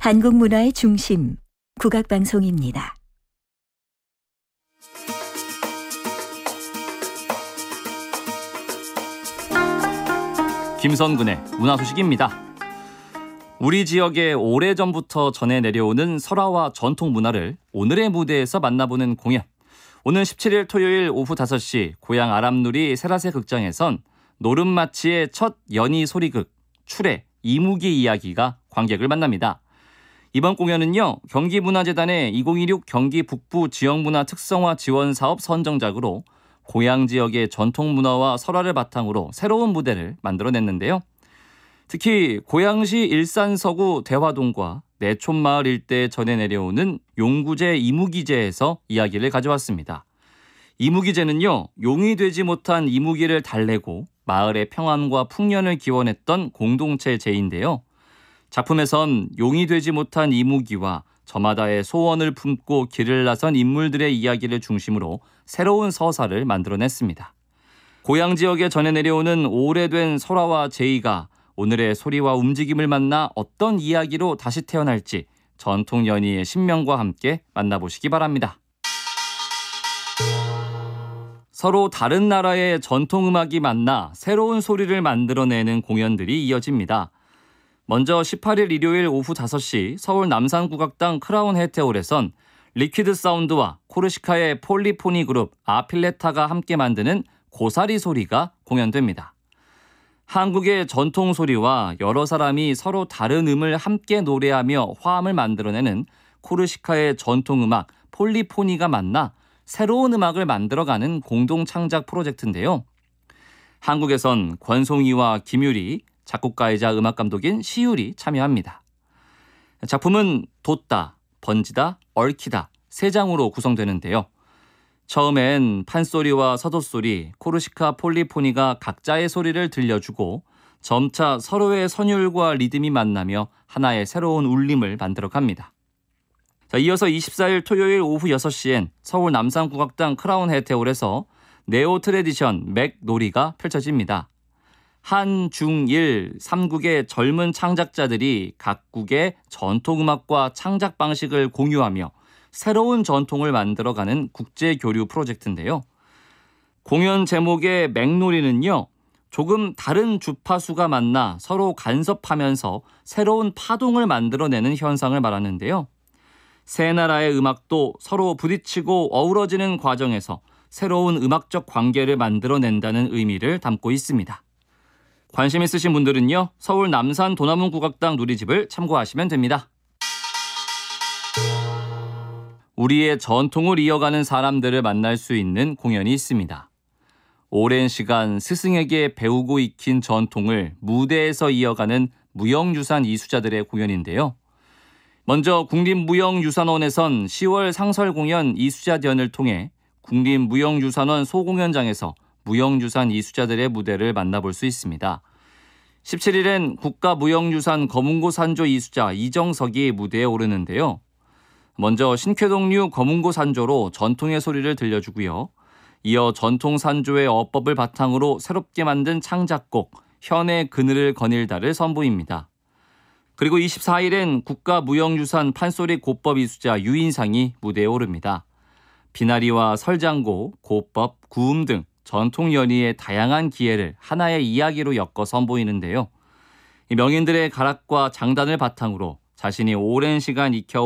한국 문화의 중심, 국악방송입니다. 김선근의 문화소식입니다. 우리 지역에 오래전부터 전해 내려오는 설화와 전통 문화를 오늘의 무대에서 만나보는 공연. 오는 17일 토요일 오후 5시 고향 아람누리 세라세 극장에선 노름마치의 첫 연희 소리극 출애 이무기 이야기가 관객을 만납니다. 이번 공연은요, 경기문화재단의 2016 경기 북부 지역문화 특성화 지원 사업 선정작으로 고향 지역의 전통 문화와 설화를 바탕으로 새로운 무대를 만들어냈는데요. 특히 고양시 일산 서구 대화동과 내촌마을 일대에 전해 내려오는 용구제 이무기제에서 이야기를 가져왔습니다. 이무기제는요, 용이 되지 못한 이무기를 달래고 마을의 평안과 풍년을 기원했던 공동체 제인데요. 작품에선 용이 되지 못한 이무기와 저마다의 소원을 품고 길을 나선 인물들의 이야기를 중심으로 새로운 서사를 만들어냈습니다. 고향 지역에 전해 내려오는 오래된 설화와 제의가 오늘의 소리와 움직임을 만나 어떤 이야기로 다시 태어날지 전통 연희의 신명과 함께 만나보시기 바랍니다. 서로 다른 나라의 전통음악이 만나 새로운 소리를 만들어내는 공연들이 이어집니다. 먼저 18일 일요일 오후 5시 서울 남산국악당 크라운 해태홀에선 리퀴드 사운드와 코르시카의 폴리포니 그룹 아필레타가 함께 만드는 고사리 소리가 공연됩니다. 한국의 전통 소리와 여러 사람이 서로 다른 음을 함께 노래하며 화음을 만들어내는 코르시카의 전통음악 폴리포니가 만나 새로운 음악을 만들어가는 공동 창작 프로젝트인데요. 한국에선 권송이와 김유리, 작곡가이자 음악감독인 시율이 참여합니다. 작품은 돋다, 번지다, 얽히다 세 장으로 구성되는데요. 처음엔 판소리와 서도소리, 코르시카 폴리포니가 각자의 소리를 들려주고 점차 서로의 선율과 리듬이 만나며 하나의 새로운 울림을 만들어갑니다. 이어서 24일 토요일 오후 6시엔 서울 남산국악당 크라운 해태홀에서 네오 트래디션 맥 놀이가 펼쳐집니다. 한, 중, 일, 3국의 젊은 창작자들이 각국의 전통음악과 창작 방식을 공유하며 새로운 전통을 만들어가는 국제교류 프로젝트인데요. 공연 제목의 맥놀이는요, 조금 다른 주파수가 만나 서로 간섭하면서 새로운 파동을 만들어내는 현상을 말하는데요. 세 나라의 음악도 서로 부딪히고 어우러지는 과정에서 새로운 음악적 관계를 만들어낸다는 의미를 담고 있습니다. 관심 있으신 분들은요, 서울 남산 도남문국악당 누리집을 참고하시면 됩니다. 우리의 전통을 이어가는 사람들을 만날 수 있는 공연이 있습니다. 오랜 시간 스승에게 배우고 익힌 전통을 무대에서 이어가는 무형유산 이수자들의 공연인데요. 먼저 국립무형유산원에선 10월 상설 공연 이수자전을 통해 국립무형유산원 소공연장에서 무형유산 이수자들의 무대를 만나볼 수 있습니다. 17일엔 국가무형유산 검은고 산조 이수자 이정석이 무대에 오르는데요. 먼저 신쾌동류 검은고 산조로 전통의 소리를 들려주고요. 이어 전통 산조의 어법을 바탕으로 새롭게 만든 창작곡 현의 그늘을 거닐다를 선보입니다. 그리고 24일엔 국가무형유산 판소리 고법 이수자 유인상이 무대에 오릅니다. 비나리와 설장고, 고법, 구음 등 전통 연희의 다양한 기회를 하나의 이야기로 엮어 선보이는데요. 이 명인들의 가락과 장단을 바탕으로 자신이 오랜 시간 익혀